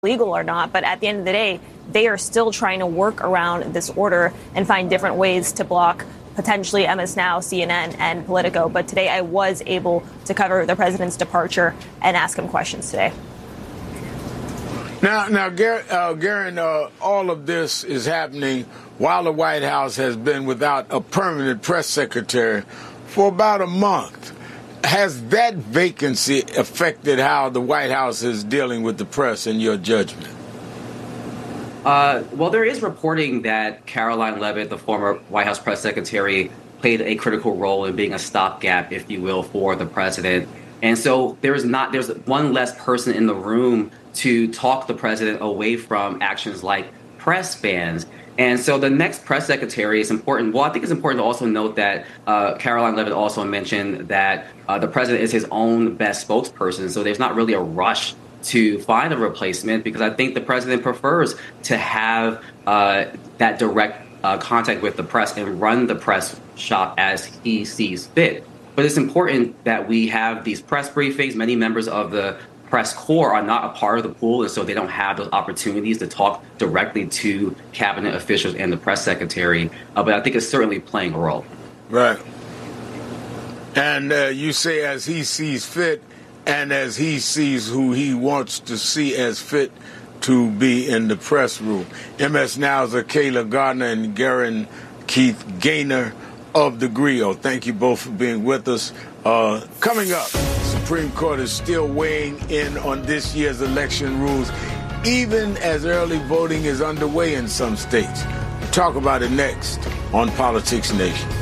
legal or not, but at the end of the day, they are still trying to work around this order and find different ways to block potentially MS Now, CNN, and Politico. But today I was able to cover the president's departure and ask him questions today. Now, Garen, all of this is happening while the White House has been without a permanent press secretary for about a month. Has that vacancy affected how the White House is dealing with the press, in your judgment? Well, there is reporting that Karoline Leavitt, the former White House press secretary, played a critical role in being a stopgap, if you will, for the president. And so there's one less person in the room to talk the president away from actions like press bans. And so the next press secretary is important. Well, I think it's important to also note that Karoline Leavitt also mentioned that the president is his own best spokesperson. So there's not really a rush to find a replacement, because I think the president prefers to have that direct contact with the press and run the press shop as he sees fit. But it's important that we have these press briefings. Many members of the press corps are not a part of the pool, and so they don't have those opportunities to talk directly to cabinet officials and the press secretary. But I think it's certainly playing a role. Right. And you say as he sees fit, and as he sees who he wants to see as fit to be in the press room. MS Now's Kayla Gardner and Garen Keith Gaynor of the Grio. Thank you both for being with us. Coming up, Supreme Court is still weighing in on this year's election rules, even as early voting is underway in some states. We'll talk about it next on Politics Nation.